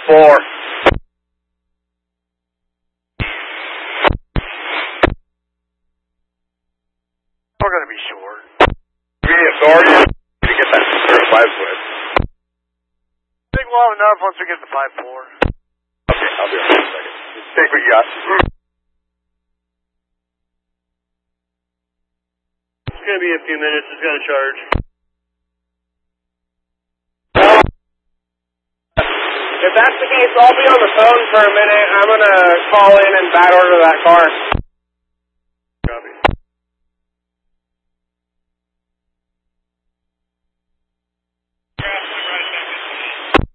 5-4. We're going to be short. Give me the authority to get that certified with. I think we'll have enough once we get to 5-4. Okay, I'll be on in a second. Just take what you got. It's going to be a few minutes. It's going to charge. If that's the case, I'll be on the phone for a minute. I'm going to call in and bad order that car.